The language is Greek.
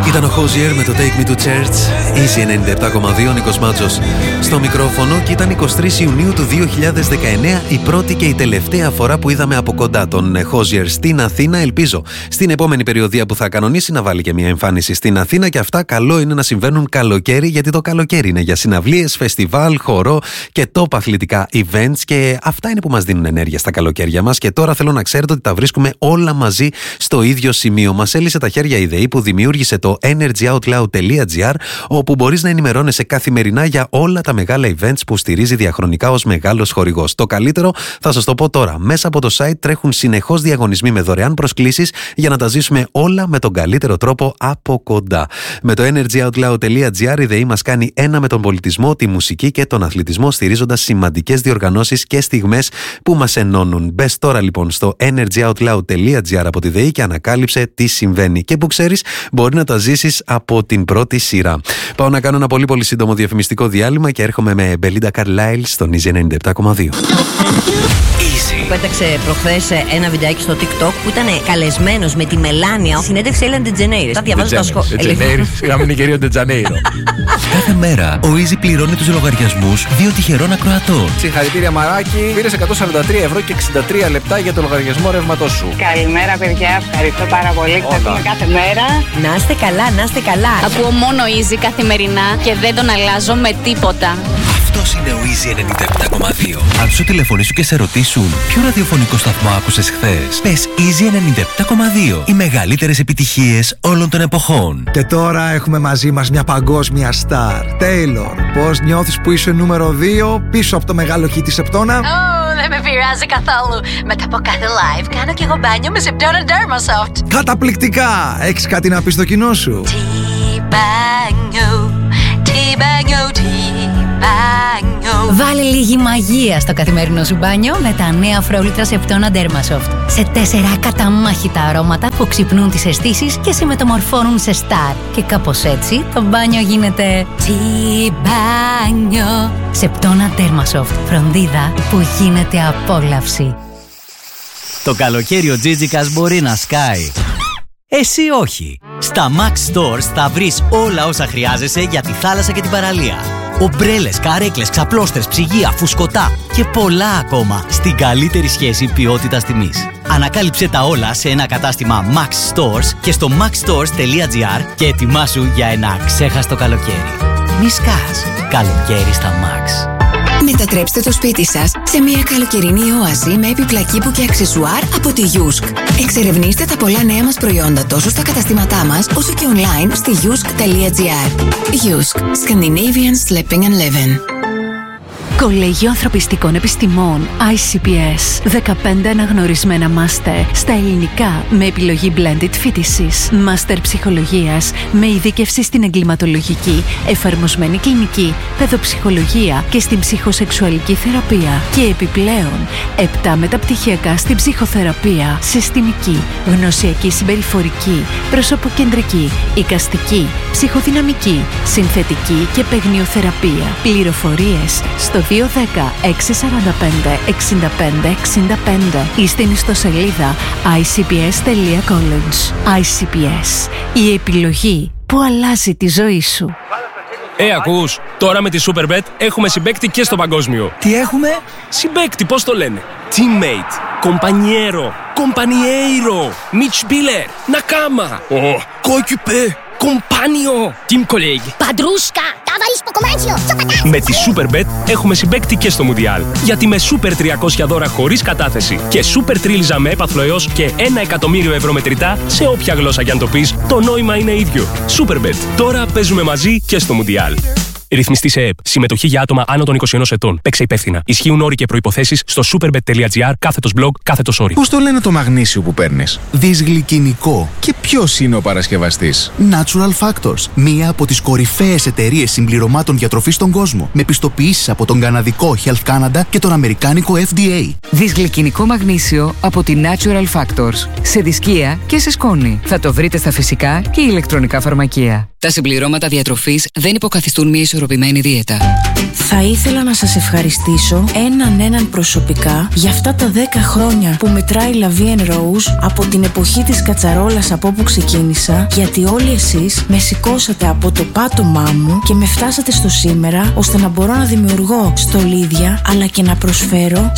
Ήταν ο Hozier με το Take Me to Church. Easy 97,2, Νίκος Μάτζος στο μικρόφωνο, και ήταν 23 Ιουνίου του 2019 η πρώτη και η τελευταία φορά που είδαμε από κοντά τον Hozier στην Αθήνα. Ελπίζω στην επόμενη περιοδία που θα κανονίσει να βάλει και μια εμφάνιση στην Αθήνα, και αυτά καλό είναι να συμβαίνουν καλοκαίρι, γιατί το καλοκαίρι είναι για συναυλίες, φεστιβάλ, χορό και top αθλητικά events, και αυτά είναι που μας δίνουν ενέργεια στα καλοκαίρια μας. Και τώρα θέλω να ξέρετε ότι τα βρίσκουμε όλα μαζί στο ίδιο σημείο. Μας έλυσε τα χέρια η ΔΕΗ που δημιούργησε το energyoutloud.gr, όπου μπορείς να ενημερώνεσαι καθημερινά για όλα τα μεγάλα events που στηρίζει διαχρονικά ως μεγάλος χορηγός. Το καλύτερο θα σας το πω τώρα. Μέσα από το site τρέχουν συνεχώς διαγωνισμοί με δωρεάν προσκλήσεις για να τα ζήσουμε όλα με τον καλύτερο τρόπο από κοντά. Με το energyoutloud.gr η ΔΕΗ μας κάνει ένα με τον πολιτισμό, τη μουσική και τον αθλητισμό, στηρίζοντας σημαντικές διοργανώσεις και στιγμές που μας ενώνουν. Μπες τώρα λοιπόν στο energyoutloud.gr από τη ΔΕΗ και ανακάλυψε τι συμβαίνει. Και που ξέρεις, μπορεί να τα ζήσεις από την πρώτη σειρά. Πάω να κάνω ένα πολύ σύντομο διαφημιστικό διάλειμμα και έρχομαι με Belinda Carlisle στον Easy 97,2. Πέταξε προχθές ένα βιντεάκι στο TikTok που ήταν καλεσμένος με τη Μελάνια. Συνέντευξη Ellen DeGeneres. Τα διαβάζω τα σχόλια. Σιγά είναι κυρίω Ντετζανέιρο. Κάθε μέρα ο Easy πληρώνει τους λογαριασμούς 2 τυχερών ακροατών. Συγχαρητήρια Μαράκι. Πήρες 143 ευρώ και 63 λεπτά για το λογαριασμό ρεύματός σου. Καλημέρα, παιδιά. Ευχαριστώ πάρα πολύ. Ξαφνικά κάθε μέρα. Να είστε καλά, να είστε καλά. Ακούω μόνο Easy καθημερινά και δεν τον αλλάζω με τίποτα. Αυτός είναι ο Easy 97,2. Αν σου τηλεφωνήσουν και σε ρωτήσουν ποιο ραδιοφωνικό σταθμό άκουσες χθες, πες Easy 97,2. Οι μεγαλύτερες επιτυχίες όλων των εποχών. Και τώρα έχουμε μαζί μας μια παγκόσμια στάρ, Taylor. Πώς νιώθεις που είσαι νούμερο 2 πίσω από το μεγάλο hit της Septona? Δεν με πειράζει καθόλου. Μετά από κάθε live κάνω και εγώ μπάνιο με Septona Dermasoft. Καταπληκτικά! Έχεις κάτι να πεις στο κοινό σου? Βάλε λίγη μαγεία στο καθημερινό σου μπάνιο με τα νέα φρόλιτρα Septona Dermasoft. Σε 4 καταμάχητα αρώματα που ξυπνούν τις αισθήσεις και σε μεταμορφώνουν σε στάρ. Και κάπως έτσι το μπάνιο γίνεται μπάνιο. Septona Dermasoft. Φροντίδα που γίνεται απόλαυση. Το καλοκαίρι ο Τζίτζικας μπορεί να σκάει. Εσύ όχι. Στα Max Stores θα βρεις όλα όσα χρειάζεσαι για τη θάλασσα και την παραλία. Ομπρέλες, καρέκλες, ξαπλώστρες, ψυγεία, φουσκωτά και πολλά ακόμα στην καλύτερη σχέση ποιότητας-τιμής. Ανακάλυψε τα όλα σε ένα κατάστημα Max Stores και στο maxstores.gr και ετοιμάσου για ένα ξέχαστο καλοκαίρι. Μη σκάς. Καλοκαίρι στα Max. Μετατρέψτε το σπίτι σας σε μια καλοκαιρινή όαση με έπιπλα κήπου και αξεσουάρ από τη Yusk. Εξερευνήστε τα πολλά νέα μας προϊόντα τόσο στα καταστήματά μας όσο και online στη yusk.gr. Yusk. Scandinavian Sleeping and Living. Κολέγιο Ανθρωπιστικών Επιστημών ICPS. 15 αναγνωρισμένα μάστερ στα ελληνικά με επιλογή blended φοιτησης. Μάστερ ψυχολογίας με ειδίκευση στην εγκληματολογική, εφαρμοσμένη κλινική, παιδοψυχολογία και στην ψυχοσεξουαλική θεραπεία. Και επιπλέον 7 μεταπτυχιακά στην ψυχοθεραπεία, συστημική, γνωσιακή συμπεριφορική, προσωποκεντρική, εικαστική, ψυχοδυναμική, συνθετική και παιγνιοθεραπεία. Πληροφορίες στο 210-645-65-65 ή στην ιστοσελίδα icps.college. ICPS. Η επιλογή που αλλάζει τη ζωή σου. Ακούς, τώρα με τη Superbet έχουμε συμπαίκτη και στο παγκόσμιο. Τι έχουμε? Συμπαίκτη, πώς το λένε? Teammate, compañero, compañeiro, Mitspieler, Nakama, coéquipier, compagno, team colleague, Παντρούσκα, ταβαρίσπο κομμάτσιο, σοπατά. Με τη Superbet έχουμε συμπαίκτη και στο Μουντιάλ. Γιατί με Super 300 δώρα χωρίς κατάθεση και Super Τρίλιζα με έπαθλο έως και 1 εκατομμύριο ευρώ μετρητά σε όποια γλώσσα κι αν το πεις, το νόημα είναι ίδιο. Superbet. Τώρα παίζουμε μαζί και στο Μουντιάλ. Ρυθμιστή σε ΕΕΠ. Συμμετοχή για άτομα άνω των 21 ετών. Παίξε υπεύθυνα. Ισχύουν όροι και προϋποθέσεις στο superbet.gr/blog/όροι. Πώς το λένε το μαγνήσιο που παίρνεις? Δυσγλυκινικό. Και ποιος είναι ο παρασκευαστής? Natural Factors. Μία από τις κορυφαίες εταιρείες συμπληρωμάτων διατροφής στον κόσμο. Με πιστοποιήσεις από τον καναδικό Health Canada και τον αμερικάνικο FDA. Δυσγλυκινικό μαγνήσιο από τη Natural Factors. Σε δισκία και σε σκόνη. Θα το βρείτε στα φυσικά και ηλεκτρονικά φαρμακεία. Τα συμπληρώματα διατροφής δεν υποκαθιστούν μια ισορροπημένη δίαιτα. Θα ήθελα να σας ευχαριστήσω έναν προσωπικά για αυτά τα 10 χρόνια που μετράει La Vie en Rose από την εποχή της κατσαρόλας από όπου ξεκίνησα, γιατί όλοι εσείς με σηκώσατε από το πάτωμά μου και με φτάσατε στο σήμερα ώστε να μπορώ να δημιουργώ στολίδια αλλά και να προσφέρω